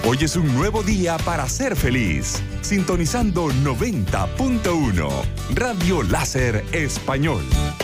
Hoy es un nuevo día para ser feliz. Sintonizando 90.1 Radio Láser Español.